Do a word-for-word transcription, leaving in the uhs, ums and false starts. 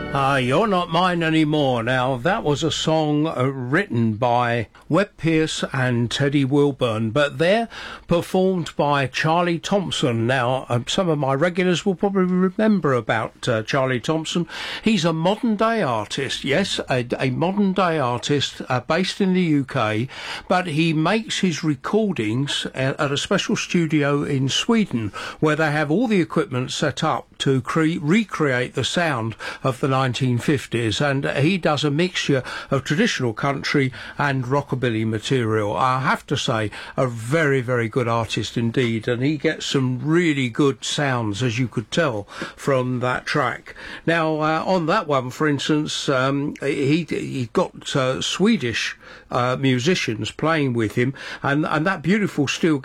Uh, You're Not Mine Anymore. Now, that was a song uh, written by Webb Pierce and Teddy Wilburn, but they're performed by Charlie Thompson. Now, um, some of my regulars will probably remember about uh, Charlie Thompson. He's a modern-day artist, yes, a, a modern-day artist uh, based in the U K, but he makes his recordings at, at a special studio in Sweden, where they have all the equipment set up to cre- recreate the sound of the nineteen fifties, and he does a mixture of traditional country and rockabilly material. I have to say, a very, very good artist indeed, and he gets some really good sounds, as you could tell from that track. Now, uh, on that one, for instance, um, he he got uh, Swedish uh, musicians playing with him, and, and that beautiful steel